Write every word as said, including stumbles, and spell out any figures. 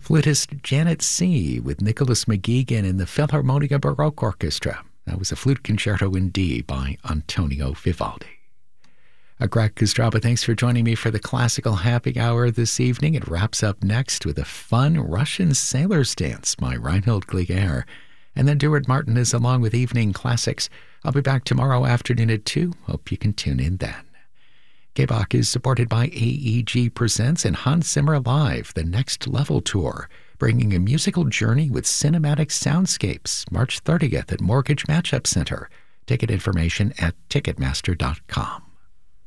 Flutist Janet C. with Nicholas McGeegan and the Philharmonia Baroque Orchestra. That was a flute concerto in D by Antonio Vivaldi. Greg Kostraba, thanks for joining me for the Classical Happy Hour this evening. It wraps up next with a fun Russian sailor's dance by Reinhold Glier. And then Duard Martin is along with Evening Classics. I'll be back tomorrow afternoon at two. Hope you can tune in then. K B O C is supported by A E G Presents and Hans Zimmer Live, the Next Level Tour, bringing a musical journey with cinematic soundscapes, March thirtieth at Mortgage Matchup Center. Ticket information at ticketmaster dot com.